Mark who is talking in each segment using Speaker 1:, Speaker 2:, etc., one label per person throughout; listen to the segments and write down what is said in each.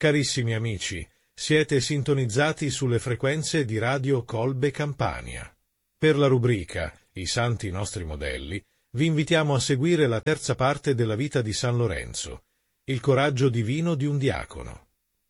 Speaker 1: Carissimi amici, siete sintonizzati sulle frequenze di Radio Colbe Campania. Per la rubrica I Santi nostri modelli, vi invitiamo a seguire la terza parte della vita di San Lorenzo, il coraggio divino di un diacono.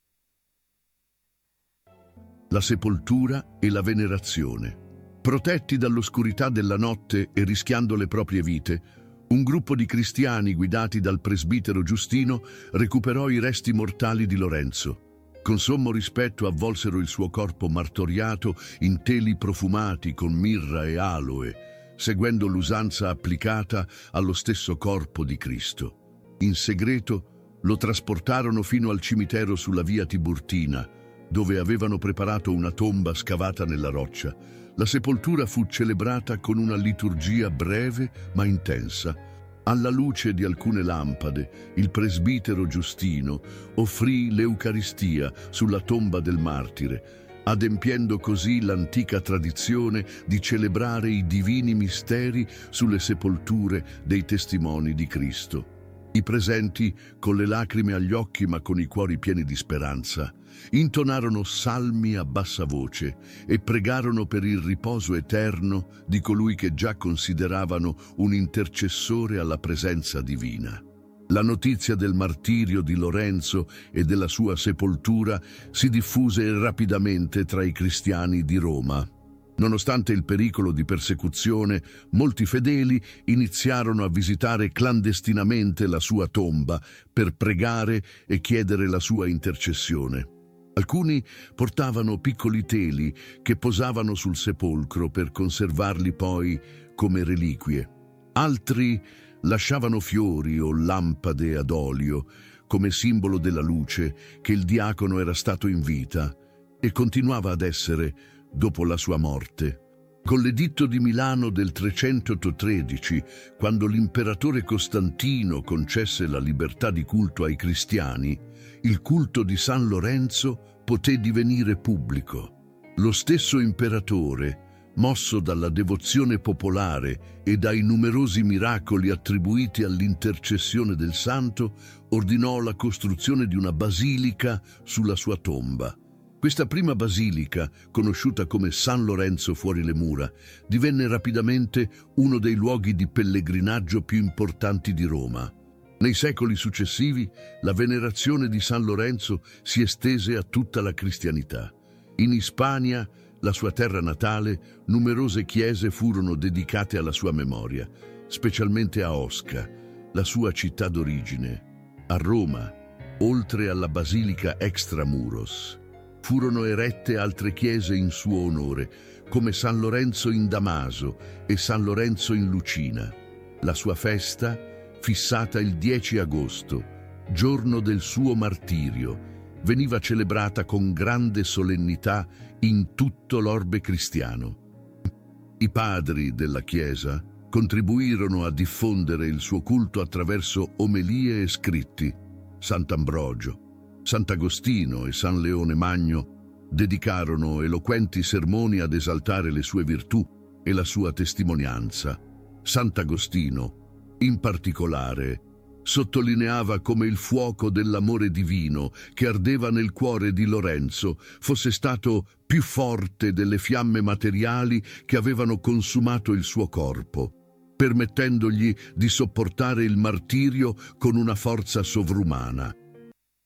Speaker 2: La sepoltura e la venerazione. Protetti dall'oscurità della notte e rischiando le proprie vite, un gruppo di cristiani guidati dal presbitero Giustino recuperò i resti mortali di Lorenzo. Con sommo rispetto avvolsero il suo corpo martoriato in teli profumati con mirra e aloe, seguendo l'usanza applicata allo stesso corpo di Cristo. In segreto lo trasportarono fino al cimitero sulla via Tiburtina, dove avevano preparato una tomba scavata nella roccia. La sepoltura fu celebrata con una liturgia breve ma intensa. Alla luce di alcune lampade, il presbitero Giustino offrì l'Eucaristia sulla tomba del martire, adempiendo così l'antica tradizione di celebrare i divini misteri sulle sepolture dei testimoni di Cristo. I presenti, con le lacrime agli occhi ma con i cuori pieni di speranza, intonarono salmi a bassa voce e pregarono per il riposo eterno di colui che già consideravano un intercessore alla presenza divina. La notizia del martirio di Lorenzo e della sua sepoltura si diffuse rapidamente tra i cristiani di Roma. Nonostante il pericolo di persecuzione, molti fedeli iniziarono a visitare clandestinamente la sua tomba per pregare e chiedere la sua intercessione. Alcuni portavano piccoli teli che posavano sul sepolcro per conservarli poi come reliquie. Altri lasciavano fiori o lampade ad olio come simbolo della luce che il diacono era stato in vita e continuava ad essere dopo la sua morte. Con l'editto di Milano del 313, quando l'imperatore Costantino concesse la libertà di culto ai cristiani, il culto di San Lorenzo poté divenire pubblico. Lo stesso imperatore, mosso dalla devozione popolare e dai numerosi miracoli attribuiti all'intercessione del santo, ordinò la costruzione di una basilica sulla sua tomba. Questa prima basilica, conosciuta come San Lorenzo fuori le mura, divenne rapidamente uno dei luoghi di pellegrinaggio più importanti di Roma. Nei secoli successivi, la venerazione di San Lorenzo si estese a tutta la cristianità. In Ispania, la sua terra natale, numerose chiese furono dedicate alla sua memoria, specialmente a Osca, la sua città d'origine. A Roma, oltre alla basilica extramuros, furono erette altre chiese in suo onore, come San Lorenzo in Damaso e San Lorenzo in Lucina. La sua festa, fissata il 10 agosto, giorno del suo martirio, veniva celebrata con grande solennità in tutto l'orbe cristiano. I padri della Chiesa contribuirono a diffondere il suo culto attraverso omelie e scritti. Sant'Ambrogio, Sant'Agostino e San Leone Magno dedicarono eloquenti sermoni ad esaltare le sue virtù e la sua testimonianza. Sant'Agostino, in particolare, sottolineava come il fuoco dell'amore divino che ardeva nel cuore di Lorenzo fosse stato più forte delle fiamme materiali che avevano consumato il suo corpo, permettendogli di sopportare il martirio con una forza sovrumana.